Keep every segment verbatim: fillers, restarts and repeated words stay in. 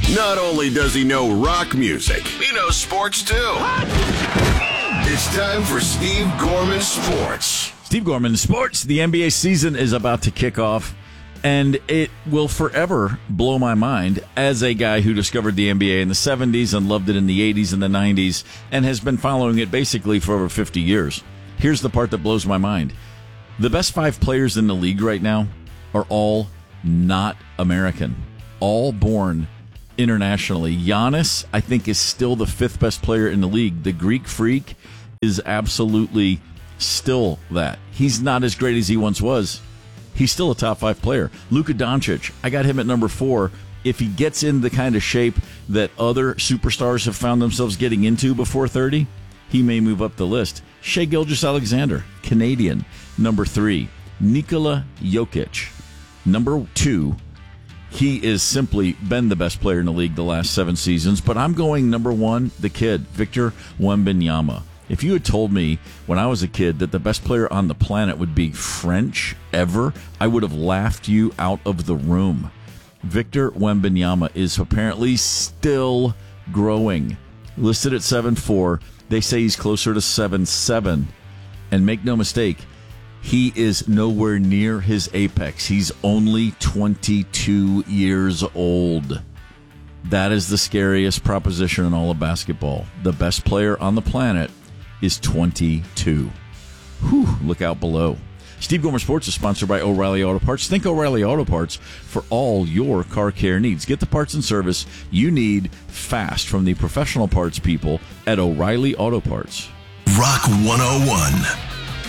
Not only does he know rock music, he knows sports too. It's time for Steve Gorman Sports. Steve Gorman Sports. The N B A season is about to kick off, and it will forever blow my mind as a guy who discovered the N B A in the seventies and loved it in the eighties and the nineties and has been following it basically for over fifty years. Here's the part that blows my mind. The best five players in the league right now are all not American, all born internationally. Giannis, I think, is still the fifth best player in the league. The Greek Freak is absolutely still that. He's not as great as he once was. He's still a top five player. Luka Doncic, I got him at number four. If he gets in the kind of shape that other superstars have found themselves getting into before thirty, he may move up the list. Shai Gilgeous-Alexander, Canadian, number three. Nikola Jokic, number two. He is simply been the best player in the league the last seven seasons, but I'm going number one, the kid, Victor Wembanyama. If you had told me when I was a kid that the best player on the planet would be French ever, I would have laughed you out of the room. Victor Wembanyama is apparently still growing. Listed at seven foot four, they say he's closer to seven foot seven. And make no mistake, he is nowhere near his apex. He's only twenty-two years old. That is the scariest proposition in all of basketball. The best player on the planet is twenty-two. Whew, look out below. Steve Gorman Sports is sponsored by O'Reilly Auto Parts. Think O'Reilly Auto Parts for all your car care needs. Get the parts and service you need fast from the professional parts people at O'Reilly Auto Parts. Rock one oh one.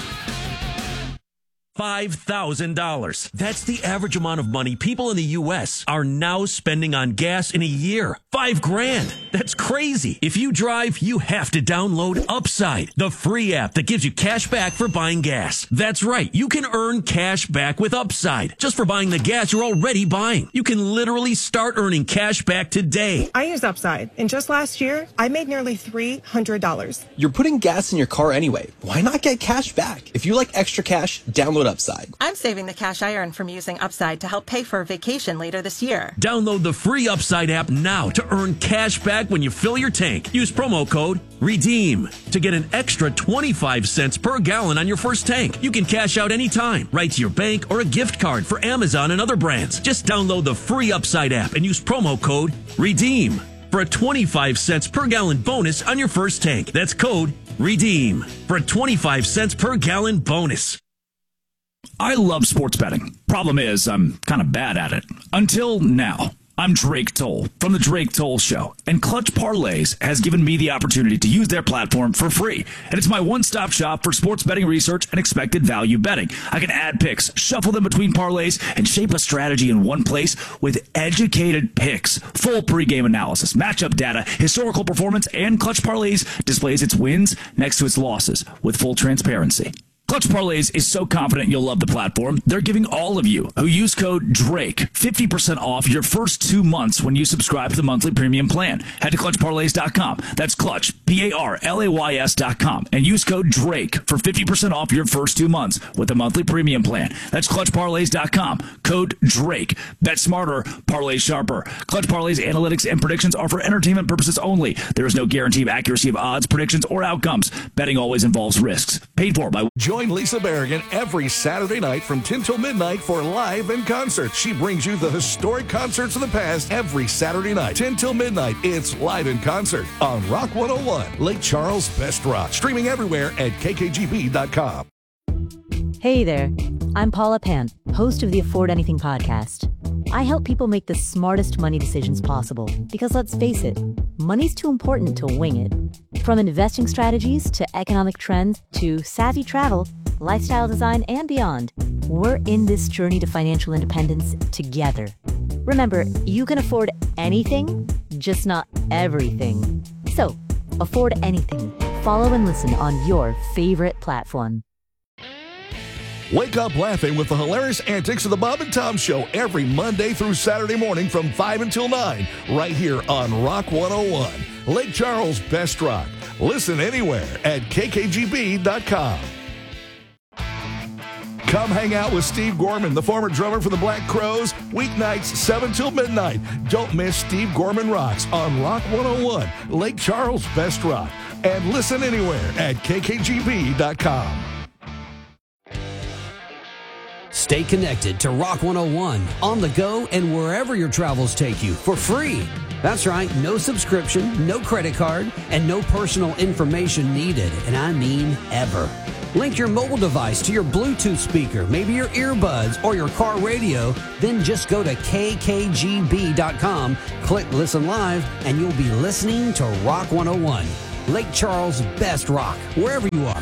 five thousand dollars. That's the average amount of money people in the U S are now spending on gas in a year. Five grand. That's crazy. If you drive, you have to download Upside, the free app that gives you cash back for buying gas. That's right. You can earn cash back with Upside just for buying the gas you're already buying. You can literally start earning cash back today. I use Upside, and just last year, I made nearly three hundred dollars. You're putting gas in your car anyway. Why not get cash back? If you like extra cash, download Upside. I'm saving the cash I earn from using Upside to help pay for a vacation later this year. Download the free Upside app now to earn cash back when you fill your tank. Use promo code REDEEM to get an extra twenty-five cents per gallon on your first tank. You can cash out anytime, right to your bank or a gift card for Amazon and other brands. Just download the free Upside app and use promo code REDEEM for a twenty-five cents per gallon bonus on your first tank. That's code REDEEM for a twenty-five cents per gallon bonus. I love sports betting. Problem is, I'm kind of bad at it. Until now. I'm Drake Toll from The Drake Toll Show, and Clutch Parlays has given me the opportunity to use their platform for free. And it's my one-stop shop for sports betting research and expected value betting. I can add picks, shuffle them between parlays, and shape a strategy in one place with educated picks, full pregame analysis, matchup data, historical performance, and Clutch Parlays displays its wins next to its losses with full transparency. Clutch Parlays is so confident you'll love the platform, they're giving all of you who use code DRAKE fifty percent off your first two months when you subscribe to the monthly premium plan. Head to clutch parlays dot com. That's Clutch, P A R L A Y S dot com, and use code DRAKE for fifty percent off your first two months with the monthly premium plan. That's clutch parlays dot com. Code DRAKE. Bet smarter, parlay sharper. Clutch Parlays analytics and predictions are for entertainment purposes only. There is no guarantee of accuracy of odds, predictions, or outcomes. Betting always involves risks. Paid for by... Join Lisa Berrigan every Saturday night from ten till midnight for Live in Concert. She brings you the historic concerts of the past every Saturday night, ten till midnight. It's Live in Concert on Rock one oh one, Lake Charles' Best Rock. Streaming everywhere at K K G B dot com. Hey there, I'm Paula Pant, host of the Afford Anything podcast. I help people make the smartest money decisions possible because, let's face it, money's too important to wing it. From investing strategies to economic trends to savvy travel, lifestyle design, and beyond, we're in this journey to financial independence together. Remember, you can afford anything, just not everything. So, afford anything. Follow and listen on your favorite platform. Wake up laughing with the hilarious antics of the Bob and Tom Show every Monday through Saturday morning from five until nine, right here on Rock one oh one, Lake Charles' Best Rock. Listen anywhere at K K G B dot com. Come hang out with Steve Gorman, the former drummer for the Black Crowes, weeknights seven till midnight. Don't miss Steve Gorman Rocks on Rock one oh one, Lake Charles' best rock. And listen anywhere at K K G B dot com. Stay connected to Rock one oh one, on the go, and wherever your travels take you for free. That's right, no subscription, no credit card, and no personal information needed, and I mean ever. Link your mobile device to your Bluetooth speaker, maybe your earbuds or your car radio, then just go to K K G B dot com, click Listen Live, and you'll be listening to Rock one oh one, Lake Charles' best rock, wherever you are.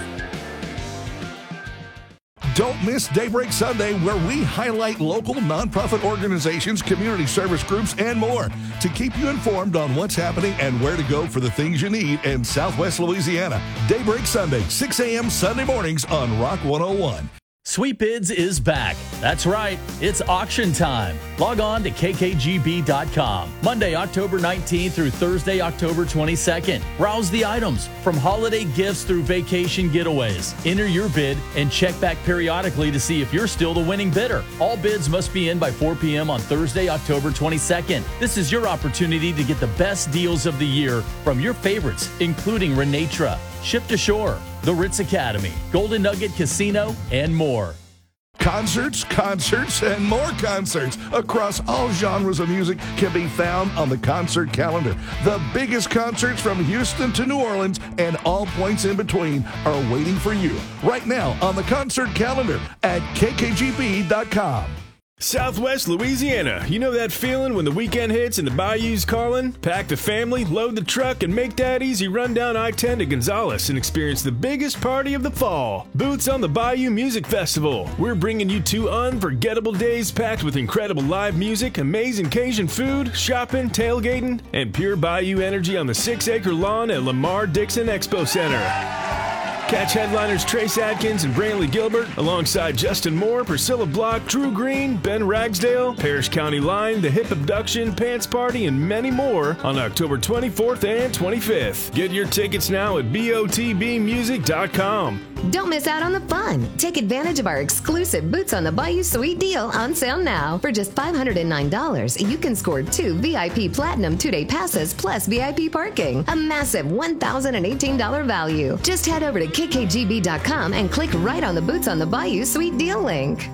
Don't miss Daybreak Sunday, where we highlight local nonprofit organizations, community service groups, and more to keep you informed on what's happening and where to go for the things you need in Southwest Louisiana. Daybreak Sunday, six a.m. Sunday mornings on Rock one oh one. Sweet Bids is back. That's right, it's auction time. Log on to K K G B dot com. Monday, October nineteenth through Thursday, October twenty-second. Browse the items from holiday gifts through vacation getaways. Enter your bid and check back periodically to see if you're still the winning bidder. All bids must be in by four p.m. on Thursday, October twenty-second. This is your opportunity to get the best deals of the year from your favorites, including Renatra, Ship to Shore, the Ritz Academy, Golden Nugget Casino, and more. Concerts, concerts, and more concerts across all genres of music can be found on the concert calendar. The biggest concerts from Houston to New Orleans and all points in between are waiting for you right now on the concert calendar at K K G B dot com. Southwest Louisiana, you know that feeling when the weekend hits and the bayou's calling? Pack the family, load the truck, and make that easy run down I ten to Gonzales and experience the biggest party of the fall. Boots on the Bayou Music Festival. We're bringing you two unforgettable days packed with incredible live music, amazing Cajun food, shopping, tailgating, and pure bayou energy on the six-acre lawn at Lamar Dixon Expo Center. Catch headliners Trace Adkins and Brantley Gilbert alongside Justin Moore, Priscilla Block, Drew Green, Ben Ragsdale, Parrish County Line, The Hip Abduction, Pants Party, and many more on October twenty-fourth and twenty-fifth. Get your tickets now at B O T B music dot com. Don't miss out on the fun. Take advantage of our exclusive Boots on the Bayou Sweet Deal on sale now. For just five hundred nine dollars, you can score two V I P Platinum two-day passes plus V I P parking. A massive one thousand eighteen dollars value. Just head over to K K G B dot com and click right on the Boots on the Bayou Sweet Deal link.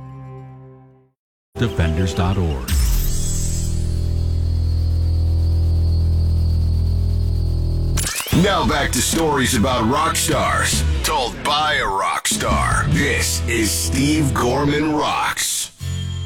Defenders dot org. Now back to stories about rock stars, told by a rock star. This is Steve Gorman Rock.